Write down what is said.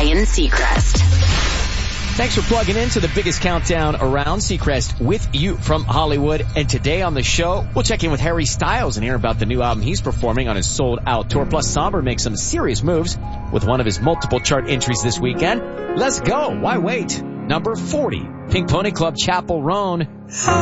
Ryan Seacrest. Thanks for plugging in to the biggest countdown around. Seacrest with you from Hollywood. And today on the show, we'll check in with Harry Styles and hear about the new album he's performing on his sold-out tour. Plus, Somber makes some serious moves with one of his multiple chart entries this weekend. Let's go. Why wait? Number 40, Pink Pony Club, Chapel Roan.